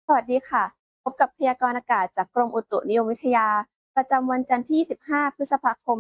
สวัสดีค่ะพบกับพยากรณ์อากาศจากกรมอุตุนิยมวิทยาประจำวันจันทร์ที่ 15 พฤษภาคม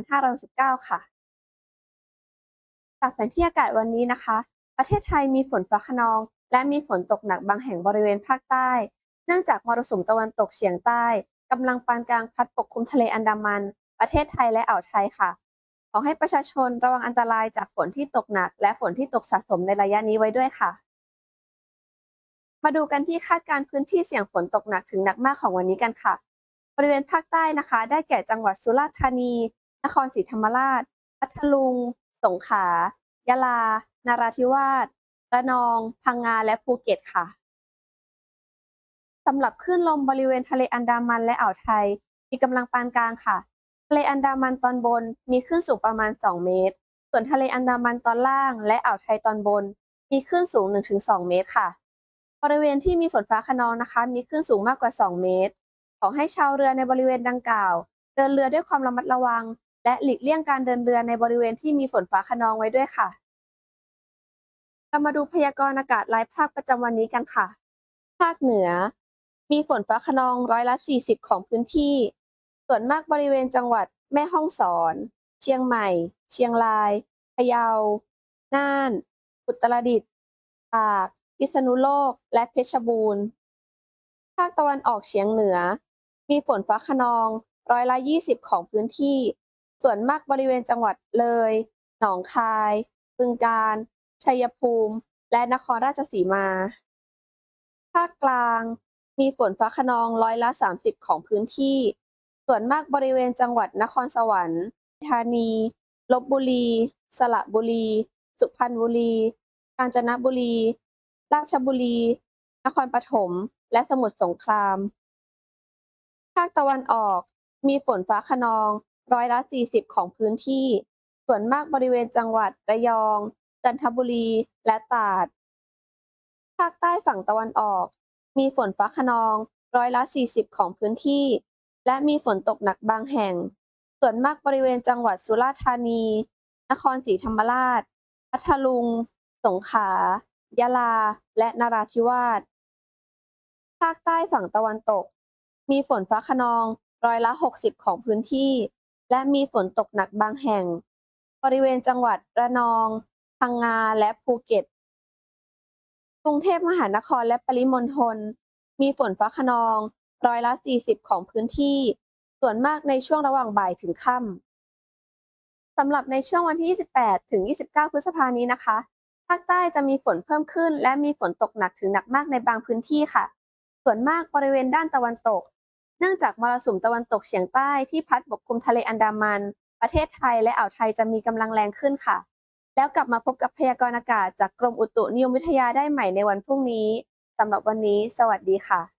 2519 ค่ะจากแผนที่อากาศวันนี้นะคะประเทศไทยมีฝนฟ้าคะนองและมีฝนตกหนักบางแห่งบริเวณภาคใต้เนื่องจากมรสุมตะวันตกเฉียงใต้กำลังปานกลางพัดปกคลุมทะเลอันดามันประเทศไทยและอ่าวไทยค่ะขอให้ประชาชนระวังอันตรายจากฝนที่ตกหนักและฝนที่ตกสะสมในระยะนี้ไว้ด้วยค่ะ มาดูกันที่คาดการณ์พื้นที่เสี่ยงฝนตกหนักถึงหนักมากของวันนี้กันค่ะบริเวณภาคใต้นะคะได้แก่จังหวัดสุราษฎร์ธานีนครศรีธรรมราชพัทลุงสงขลายะลานราธิวาสระนองพังงาและภูเก็ตค่ะสำหรับคลื่นลมบริเวณทะเลอันดามันและอ่าวไทยมีกำลังปานกลางค่ะทะเลอันดามันตอนบนมีคลื่นสูงประมาณ2เมตรส่วนทะเลอันดามันตอนล่างและอ่าวไทยตอนบนมีคลื่นสูง 1-2 เมตรค่ะ บริเวณที่มีฝนฟ้าคะนองนะคะมีคลื่นสูงมากกว่า2เมตรขอให้ชาวเรือในบริเวณดังกล่าวเดินเรือด้วยความระมัดระวังและหลีกเลี่ยงการเดินเรือในบริเวณที่มีฝนฟ้าคะนองไว้ด้วยค่ะเรามาดูพยากรณ์อากาศรายภาคประจำวันนี้กันค่ะภาคเหนือมีฝนฟ้าคะนอง40%ของพื้นที่ส่วนมากบริเวณจังหวัดแม่ฮ่องสอนเชียงใหม่เชียงรายพะเยาน่านอุตรดิตถ์ตากพิษณุโลกและเพชรบูรณ์ ภาคตะวันออกเฉียงเหนือมีฝนฟ้าคะนอง20%ของพื้นที่ ส่วนมากบริเวณจังหวัดเลย หนองคาย บึงกาฬชัยภูมิ และนครราชสีมา ภาคกลางมีฝนฟ้าคะนอง30%ของพื้นที่ ส่วนมากบริเวณจังหวัดนครสวรรค์ธานีลพบุรี สระบุรี สุพรรณบุรีกาญจนบุรี ราชบุรี นครปฐมและสมุทรสงคราม ภาคตะวันออกมีฝนฟ้าคะนอง40%ของพื้นที่ ส่วนมากบริเวณจังหวัดระยอง จันทบุรี และตราด ภาคใต้ฝั่งตะวันออกมีฝนฟ้าคะนอง40%ของพื้นที่ และมีฝนตกหนักบางแห่ง ส่วนมากบริเวณจังหวัดสุราษฎร์ธานี นครศรีธรรมราชพัทลุง สงขลายะลา และนราธิวาส ภาคใต้ฝั่งตะวันตกมีฝนฟ้าคะนอง60%ของพื้นที่ และมีฝนตกหนักบางแห่ง บริเวณจังหวัดระนอง พังงา และภูเก็ต กรุงเทพมหานครและปริมณฑลมีฝนฟ้าคะนอง40%ของพื้นที่ ส่วนมากในช่วงระหว่างบ่ายถึงค่ำ สำหรับในช่วงวันที่ 28 ถึง 29 พฤษภาคมนี้นะคะ ภาคใต้จะมีฝนเพิ่มขึ้นและมีฝนตกหนักถึงหนักมากในบางพื้นที่ค่ะ ส่วนมากบริเวณด้านตะวันตก เนื่องจากมรสุมตะวันตกเฉียงใต้ที่พัดปกคลุมทะเลอันดามัน ประเทศไทยและอ่าวไทยจะมีกำลังแรงขึ้นค่ะ แล้วกลับมาพบกับพยากรณ์อากาศจากกรมอุตุนิยมวิทยาได้ใหม่ในวันพรุ่งนี้ สำหรับวันนี้ สวัสดีค่ะ